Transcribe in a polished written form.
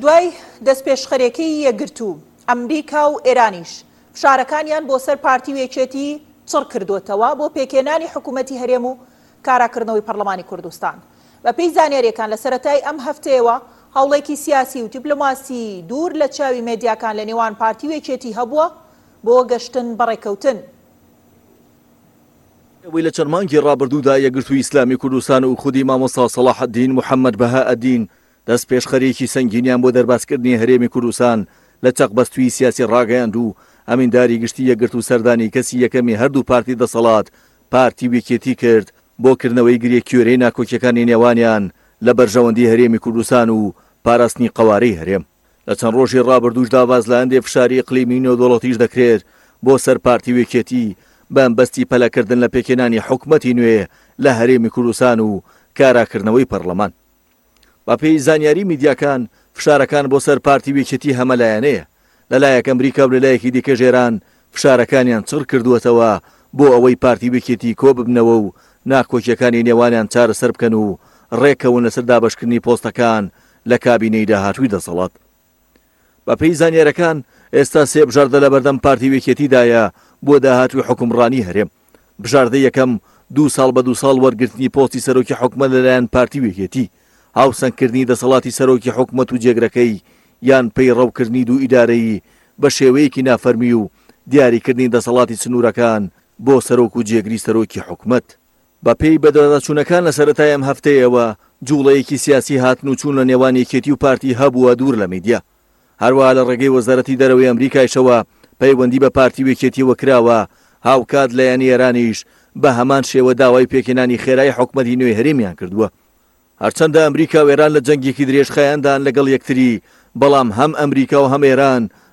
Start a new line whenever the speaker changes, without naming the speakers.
دوای دەستپێشخەرێکەی یەکگرتوو ئەمریکا و ئێرانیش فشارەکانیان بۆ سەر پارتی وێچێتی چڕ کردوتەوە بۆ پێکێنانی حکوومەتی هەرێم و کاراکردنەوەی پەرلەمانی کوردستان. بە پێی زانیاریەکان لە سەرەتای ئەم هەفتەیەوە هەوڵێکی سیاسی و دیپلۆماسی دوور لە چاوی مێدیاکان لە نێوان پارتی وێچێتی هەبووە بۆ گەشتن بەڕێکەوتن.
وی لە چەند مانگی ڕابردوودا یەکگرتووی ئیسلامی کوردستان و خودی مامۆستا سەلاح الدین محەممەد بەهائەدین دەست پێشخەرێکی سەنگینیان بۆ دەرباسکردنی هەرێمی کوردستان لە چەقبەستووی سیاسی ڕاگەیاند و ئەمینداری گشتی یەکگرت و سەردانی کەسی یەکەمی هەردوو پارتی دەسەڵات پارتی وێکێتی کرد بۆ کردنەوەی گرێکیۆرەی ناکۆکیەکانی نێوانیان لە بەرژەوەندی هەرێمی کوردستان و پاراستنی قەوارەی هەرێم. لە چەند ڕۆژی ڕابردووشدا باز لە هەندێک فشاری ئیقلیمی نێودەوڵەتیش دەکرێت بۆ سەر پارتی وێکێتی بەمبەستی پەلەکردن لە پێکێنانی حکوومەتی نوێ لە هەرێمی کوردستان و کاراکردنەوەی پەرلەمان. بە پێی زانیاری میدیاکان فشارەکان بۆ سەر پارتی وێکێتی هەمەلایەنەیە، لەلایەک ئەمریکا و لەلایەکی دیکە ژێران فشارەکانیان چڕ کردووەتەوە بۆ ئەوەی پارتی وێکێتی کۆ ببنەوە و ناکۆکیەکانی نێوانیان چارەسەر بکەن و ڕێکەون لەسەر دابەشکردنی پۆستەکان لە کابینەی داهاتووی دەسەڵات. بە پێی زانیارەکان ئێستا سێ بژاردە لە بەردەم پارتی وێکێتیدایە بۆ داهاتووی حکومڕانی هەرێم. بژاردە یەکەم 2 ساڵ بە 2 ساڵ وەرگرتنی پۆستی سەرۆکی حکومەت لەلایەن پارتی وێکێتی، هاوسەنگکردنی دەسەڵاتی سەرۆکی حکومەت و جێگرەکەی یان پەی ڕەوکردنی دوو ئیدارەیی بە شێوەیەکی نافەرمی و دیاریکردنی دەسەڵاتی سنوورەکان بۆ سەرۆک و جێگری سەرۆکی حکومەت. بە پێی بەدەرەچوونەکان لە سەرەتای ئەم هەفتەیەوە جوڵەیەکی سیاسی هاتن و چوون لە نێوان یەکێتی و پارتی هەبووە دوور لە میدیا. هەروەها لە ڕێگەی وەزارەتی دەرەوەی ئەمریکایشەوە پەیوەندی بە پارتی وێکێتیەوە کراوە، هاوکات لە یانی ئێرانیش بە هەمان شێوە داوای پێکێنانی خێرای حکومەتی نوێی هەرێمیان کردووە. هەرچەندە ئەمریکا و ئێران لە جەنگێکی درێژخایاندان لەگەڵ یەکتری، بەڵام هەم ئەمریکا و هەم ئێران